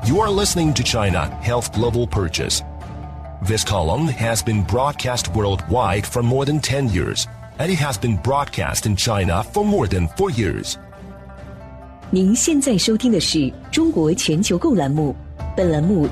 You are listening to China Health Global Purchase. This column has been broadcast worldwide for more than 10 years, and it has been broadcast in China for more than 4 years. 您现在收听的是中国全球购栏目，本栏目